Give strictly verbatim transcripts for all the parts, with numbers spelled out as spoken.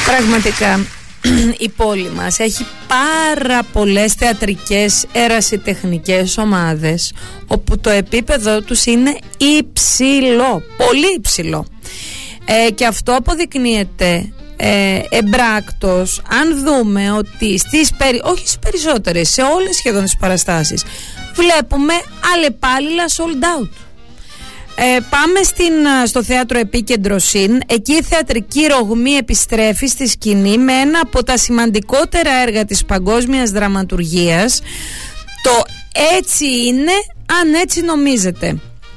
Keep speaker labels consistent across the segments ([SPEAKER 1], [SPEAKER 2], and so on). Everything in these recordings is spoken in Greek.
[SPEAKER 1] Πραγματικά η πόλη μας έχει πάρα πολλές θεατρικές ερασιτεχνικές ομάδες όπου το επίπεδο τους είναι υψηλό, πολύ υψηλό, ε, και αυτό αποδεικνύεται ε, εμπράκτος αν δούμε ότι στις περι... όχι στις περισσότερες, σε όλες σχεδόν τις παραστάσεις βλέπουμε αλλεπάλληλα sold out. Ε, πάμε στην, στο θέατρο Επίκεντρο ΣΥΝ. Εκεί η θεατρική ρογμή επιστρέφει στη σκηνή με ένα από τα σημαντικότερα έργα της παγκόσμιας δραματουργίας, το «Έτσι είναι αν έτσι νομίζετε»,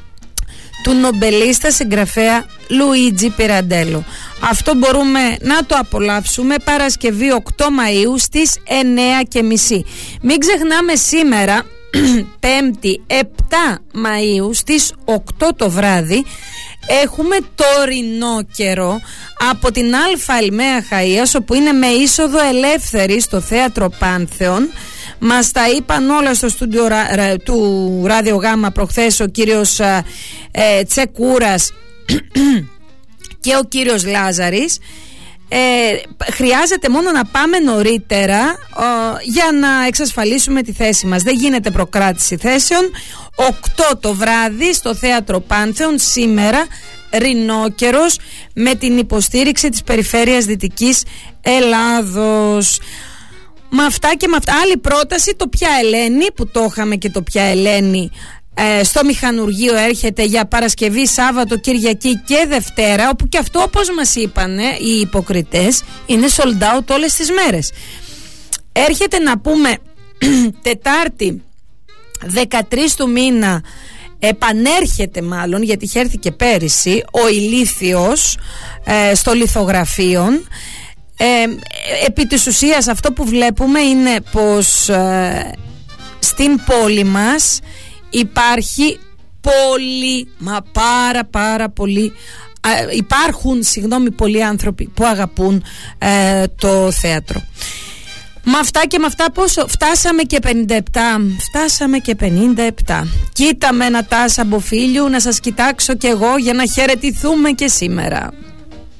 [SPEAKER 1] του νομπελίστα συγγραφέα Λουίτζι Πιραντέλο. Αυτό μπορούμε να το απολαύσουμε Παρασκευή οκτώ Μαΐου στις εννιά και μισή. Μην ξεχνάμε σήμερα Πέμπτη επτά Μαΐου στις οκτώ το βράδυ έχουμε τωρινό καιρό από την Αλφα Ελμαία Χαΐας, όπου είναι με είσοδο ελεύθερη στο θέατρο Πάνθεον. Μας τα είπαν όλα στο στούντιο του Ράδιο Γάμα προχθές ο κύριος ε, Τσεκούρας και ο κύριος Λάζαρης. Ε, χρειάζεται μόνο να πάμε νωρίτερα ο, για να εξασφαλίσουμε τη θέση μας. Δεν γίνεται προκράτηση θέσεων. οκτώ το βράδυ στο θέατρο Πάνθεον σήμερα, ρινόκερος, με την υποστήριξη της Περιφέρειας Δυτικής Ελλάδος. Με αυτά και με αυτά, άλλη πρόταση, το Πια Ελένη, που το είχαμε και το Πια Ελένη ε, στο Μηχανουργείο, έρχεται για Παρασκευή, Σάββατο, Κυριακή και Δευτέρα, όπου και αυτό, όπως μας είπανε οι υποκριτές, είναι sold out όλες τις μέρες. Έρχεται, να πούμε, Τετάρτη δεκατρείς του μήνα, επανέρχεται μάλλον, γιατί είχε έρθει και πέρυσι, ο Ηλίθιος ε, στο Λιθογραφείον. Ε, επί της ουσίας αυτό που βλέπουμε είναι πως ε, στην πόλη μας υπάρχει πολύ, μα πάρα πάρα πολύ, ε, υπάρχουν συγγνώμη πολλοί άνθρωποι που αγαπούν ε, το θέατρο. Με αυτά και με αυτά πόσο φτάσαμε και πενήντα επτά, φτάσαμε και πενήντα επτά. Κοίτα με ένα τάσα μποφίλιου, να σας κοιτάξω κι εγώ για να χαιρετηθούμε και σήμερα.